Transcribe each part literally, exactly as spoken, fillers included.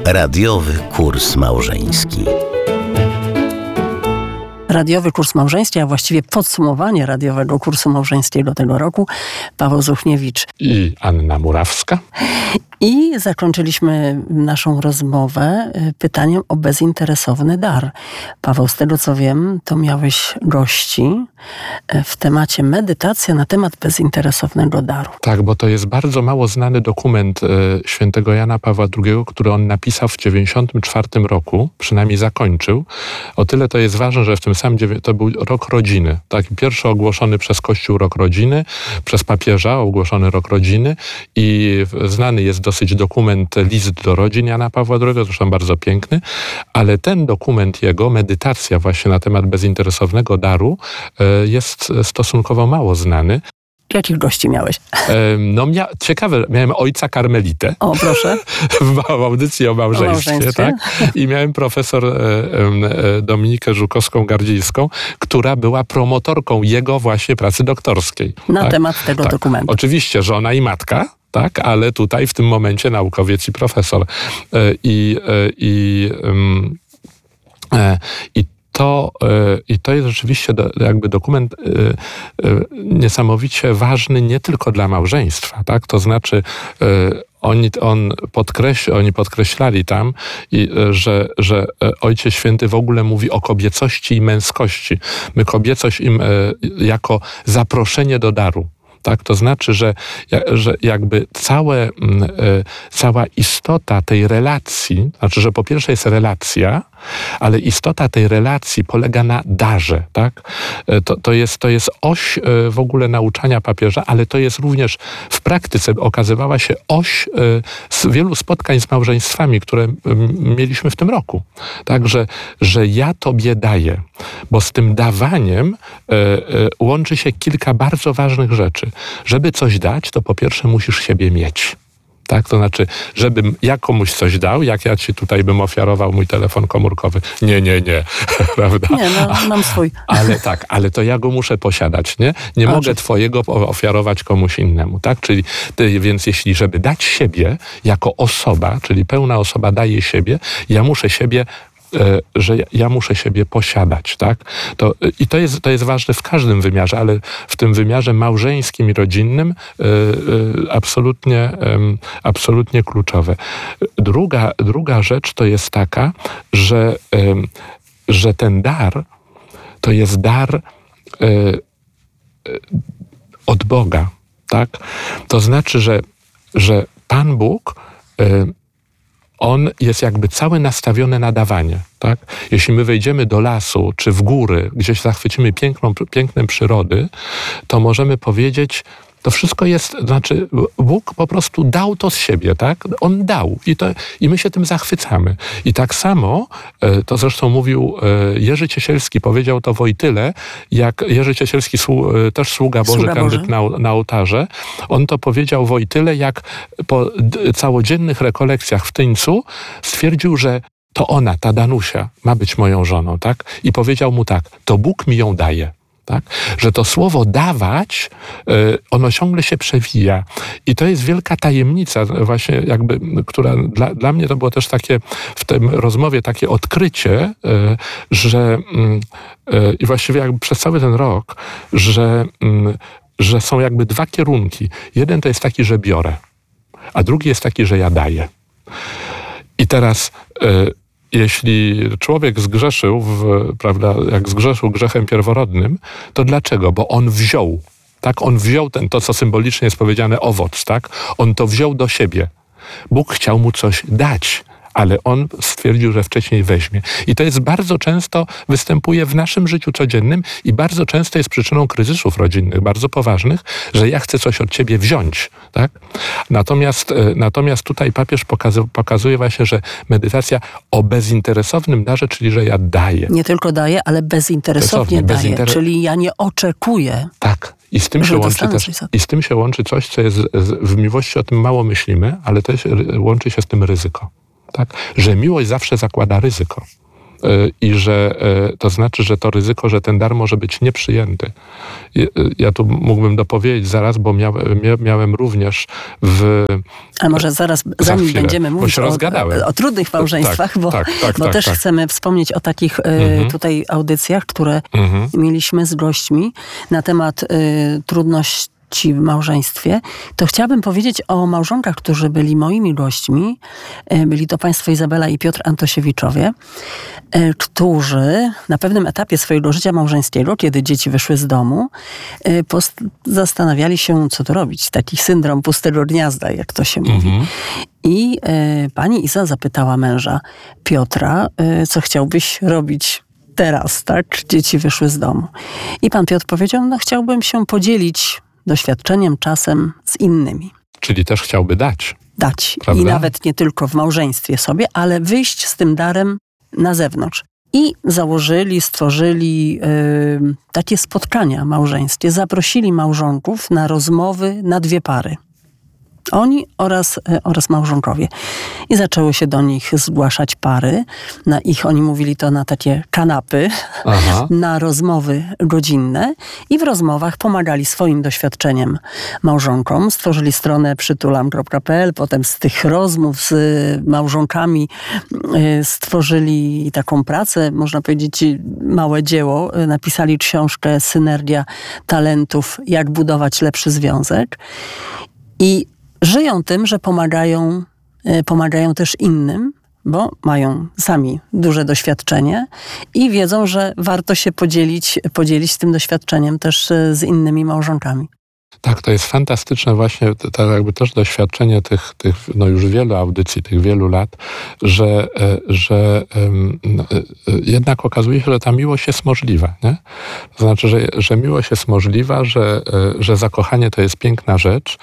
Radiowy kurs małżeński. Radiowy kurs małżeński, a właściwie podsumowanie radiowego kursu małżeńskiego tego roku. Paweł Zuchniewicz i Anna Murawska. I zakończyliśmy naszą rozmowę pytaniem o bezinteresowny dar. Paweł, z tego co wiem, to miałeś gości w temacie medytacja na temat bezinteresownego daru. Tak, bo to jest bardzo mało znany dokument świętego Jana Pawła drugiego, który on napisał w dziewięćdziesiątym czwartym roku, przynajmniej zakończył. O tyle to jest ważne, że w tym samym, to był rok rodziny. Taki pierwszy ogłoszony przez Kościół rok rodziny, przez papieża ogłoszony rok rodziny i znany jest dosyć dokument List do rodzin Jana Pawła drugiego, zresztą bardzo piękny, ale ten dokument jego, medytacja właśnie na temat bezinteresownego daru, jest stosunkowo mało znany. Jakich gości miałeś? No mia- ciekawe, miałem ojca karmelitę. O, proszę. W audycji o małżeństwie, o małżeństwie. tak? I miałem profesor e, e, Dominikę Żukowską-Gardzińską, która była promotorką jego właśnie pracy doktorskiej. Na tak? temat tego tak. dokumentu. Oczywiście żona i matka, tak, ale tutaj w tym momencie naukowiec i profesor. E, I e, i, e, i To, I to jest rzeczywiście do, jakby dokument y, y, niesamowicie ważny nie tylko dla małżeństwa, tak? To znaczy y, oni, on podkreś, oni podkreślali tam, i, y, że, że Ojciec Święty w ogóle mówi o kobiecości i męskości. My kobiecość im y, jako zaproszenie do daru. Tak? To znaczy, że, że jakby całe, cała istota tej relacji, znaczy, że po pierwsze jest relacja, ale istota tej relacji polega na darze. Tak? To, to, jest, to jest oś w ogóle nauczania papieża, ale to jest również w praktyce okazywała się oś z wielu spotkań z małżeństwami, które mieliśmy w tym roku. Także, że ja tobie daję, bo z tym dawaniem łączy się kilka bardzo ważnych rzeczy. Żeby coś dać, to po pierwsze musisz siebie mieć. Tak? To znaczy, żebym ja komuś coś dał, jak ja ci tutaj bym ofiarował mój telefon komórkowy. Nie, nie, nie. Prawda? Nie, no, mam swój. Ale tak, ale to ja go muszę posiadać, nie? Nie A, mogę czy... twojego ofiarować komuś innemu, tak? Czyli ty, więc jeśli, żeby dać siebie jako osoba, czyli pełna osoba daje siebie, ja muszę siebie że ja muszę siebie posiadać, tak? To, i to jest, to jest ważne w każdym wymiarze, ale w tym wymiarze małżeńskim i rodzinnym y, y, absolutnie, y, absolutnie kluczowe. Druga, druga rzecz to jest taka, że, y, że ten dar to jest dar y, y, od Boga, tak? To znaczy, że, że Pan Bóg y, on jest jakby cały nastawiony na dawanie. Tak? Jeśli my wejdziemy do lasu, czy w góry, gdzieś zachwycimy piękną, pięknem przyrody, to możemy powiedzieć, to wszystko jest, znaczy Bóg po prostu dał to z siebie, tak? On dał i, to, i my się tym zachwycamy. I tak samo, to zresztą mówił Jerzy Ciesielski, powiedział to Wojtyle, jak Jerzy Ciesielski, też sługa Boży, sługa kandydat Boży. Na, na ołtarze, on to powiedział Wojtyle, jak po całodziennych rekolekcjach w Tyńcu stwierdził, że to ona, ta Danusia, ma być moją żoną, tak? I powiedział mu tak, to Bóg mi ją daje. Tak? Że to słowo dawać, ono ciągle się przewija. I to jest wielka tajemnica właśnie jakby, która dla, dla mnie to było też takie w tej rozmowie takie odkrycie, że i właściwie jakby przez cały ten rok, że, że są jakby dwa kierunki. Jeden to jest taki, że biorę, a drugi jest taki, że ja daję. I teraz jeśli człowiek zgrzeszył, w, prawda, jak zgrzeszył grzechem pierworodnym, to dlaczego? Bo on wziął, tak? On wziął ten, to, co symbolicznie jest powiedziane, owoc, tak? On to wziął do siebie. Bóg chciał mu coś dać, ale on stwierdził, że wcześniej weźmie. I to jest bardzo często, występuje w naszym życiu codziennym i bardzo często jest przyczyną kryzysów rodzinnych, bardzo poważnych, że ja chcę coś od ciebie wziąć. Tak? Natomiast, natomiast tutaj papież pokazuje, pokazuje właśnie, że medytacja o bezinteresownym darze, czyli że ja daję. Nie tylko daję, ale bezinteresownie daję, bezinter... czyli ja nie oczekuję. Tak. I z, tym się łączy też, I z tym się łączy coś, co jest w miłości, o tym mało myślimy, ale też łączy się z tym ryzyko. Tak? Że miłość zawsze zakłada ryzyko. i że to znaczy, że to ryzyko, że ten dar może być nieprzyjęty. Ja tu mógłbym dopowiedzieć zaraz, bo miałem, miałem również w... A może zaraz, zanim chwilę, będziemy mówić o, o trudnych małżeństwach, tak, bo, tak, tak, bo tak, też tak. chcemy wspomnieć o takich mhm. y, tutaj audycjach, które mhm. mieliśmy z gośćmi na temat y, trudności w małżeństwie, to chciałabym powiedzieć o małżonkach, którzy byli moimi gośćmi. Byli to państwo Izabela i Piotr Antosiewiczowie, którzy na pewnym etapie swojego życia małżeńskiego, kiedy dzieci wyszły z domu, post- zastanawiali się, co tu robić. Taki syndrom pustego gniazda, jak to się mówi. Mhm. I y, pani Iza zapytała męża Piotra, y, co chciałbyś robić teraz, tak? Dzieci wyszły z domu. I pan Piotr powiedział, no chciałbym się podzielić doświadczeniem, czasem z innymi. Czyli też chciałby dać. Dać. Prawda? I nawet nie tylko w małżeństwie sobie, ale wyjść z tym darem na zewnątrz. I założyli, stworzyli y, takie spotkania małżeńskie. Zaprosili małżonków na rozmowy na dwie pary. Oni oraz, oraz małżonkowie. I zaczęły się do nich zgłaszać pary. Na ich, oni mówili to na takie kanapy, Aha. na rozmowy godzinne. I w rozmowach pomagali swoim doświadczeniem małżonkom. Stworzyli stronę przytulam kropka pe el. Potem z tych rozmów z małżonkami stworzyli taką pracę, można powiedzieć małe dzieło. Napisali książkę Synergia talentów, jak budować lepszy związek. I żyją tym, że pomagają, pomagają też innym, bo mają sami duże doświadczenie i wiedzą, że warto się podzielić, podzielić tym doświadczeniem też z innymi małżonkami. Tak, to jest fantastyczne właśnie, to jakby też doświadczenie tych, tych no już wielu audycji, tych wielu lat, że, że um, jednak okazuje się, że ta miłość jest możliwa. Nie? To znaczy, że, że miłość jest możliwa, że, że zakochanie to jest piękna rzecz.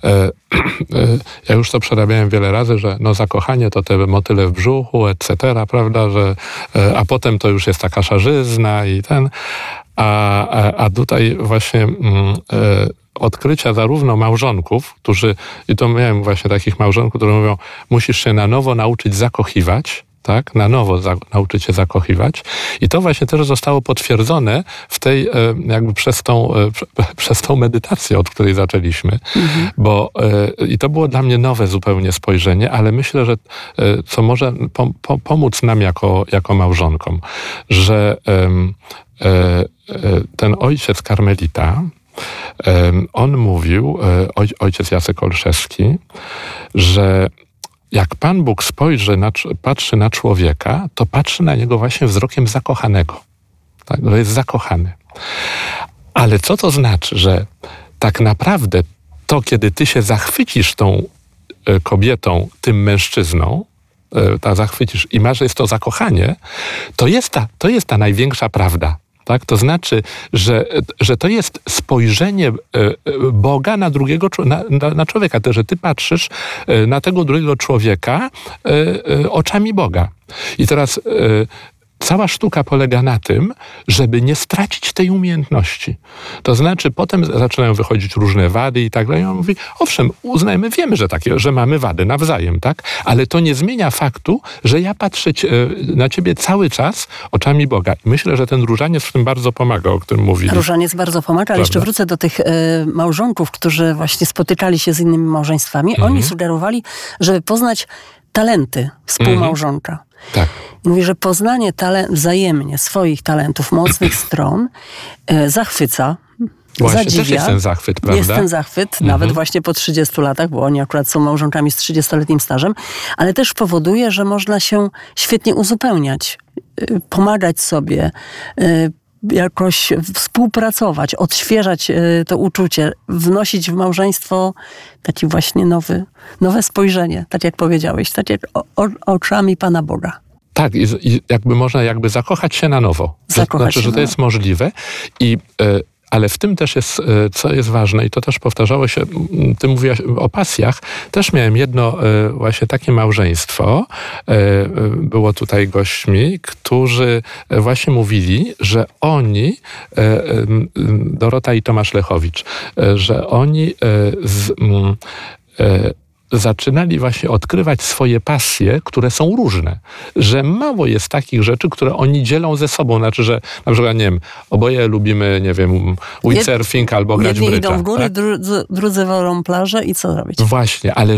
Ja już to przerabiałem wiele razy, że no zakochanie to te motyle w brzuchu, et cetera, prawda, że, a potem to już jest taka szarzyzna i ten... A, a, a tutaj właśnie mm, e, odkrycia zarówno małżonków, którzy, i to miałem właśnie takich małżonków, którzy mówią, musisz się na nowo nauczyć zakochiwać, tak? Na nowo za, nauczyć się zakochiwać. I to właśnie też zostało potwierdzone w tej, e, jakby przez tą, e, prze, przez tą medytację, od której zaczęliśmy. Mhm. Bo e, i to było dla mnie nowe zupełnie spojrzenie, ale myślę, że e, co może po, po, pomóc nam jako, jako małżonkom, że e, e, ten ojciec karmelita, on mówił, ojciec Jacek Olszewski, że jak Pan Bóg spojrzy na, patrzy na człowieka, to patrzy na niego właśnie wzrokiem zakochanego. Tak, że jest zakochany. Ale co to znaczy, że tak naprawdę to, kiedy ty się zachwycisz tą kobietą, tym mężczyzną, ta zachwycisz i masz, jest to zakochanie, to jest ta, to jest ta największa prawda. Tak? To znaczy, że, że to jest spojrzenie Boga na drugiego na, na, na człowieka. To, że ty patrzysz na tego drugiego człowieka oczami Boga. I teraz cała sztuka polega na tym, żeby nie stracić tej umiejętności. To znaczy, potem zaczynają wychodzić różne wady i tak dalej. On mówi, owszem, uznajmy, wiemy, że takie, że mamy wady nawzajem, tak? Ale to nie zmienia faktu, że ja patrzę na ciebie cały czas oczami Boga. I myślę, że ten różaniec w tym bardzo pomaga, o którym mówili. Różaniec bardzo pomaga, ale jeszcze wrócę do tych y, małżonków, którzy właśnie spotykali się z innymi małżeństwami. Mhm. Oni sugerowali, żeby poznać talenty współmałżonka. Mhm. Tak. Mówi, że poznanie talent, wzajemnie swoich talentów, mocnych stron e, zachwyca, właśnie, zadziwia. Też jest ten zachwyt, prawda? Jest ten zachwyt, mhm. nawet właśnie po trzydziestu latach, bo oni akurat są małżonkami z trzydziestoletnim stażem, ale też powoduje, że można się świetnie uzupełniać, e, pomagać sobie, e, jakoś współpracować, odświeżać e, to uczucie, wnosić w małżeństwo taki właśnie nowy, nowe spojrzenie, tak jak powiedziałeś, tak jak o, o, oczami Pana Boga. Tak, i, i jakby można jakby zakochać się na nowo. Zakochać to znaczy, że to jest możliwe. I, e, ale w tym też jest, e, co jest ważne, i to też powtarzało się, ty mówiłaś o pasjach, też miałem jedno e, właśnie takie małżeństwo, e, było tutaj gośćmi, którzy właśnie mówili, że oni, e, e, Dorota i Tomasz Lechowicz, e, że oni e, z, e, zaczynali właśnie odkrywać swoje pasje, które są różne. Że mało jest takich rzeczy, które oni dzielą ze sobą. Znaczy, że na przykład, nie wiem, oboje lubimy, nie wiem, windsurfing albo grać w Jedni brydża. idą w góry, Tak? drudzy, drudzy wolą plażę i co robić? Właśnie, ale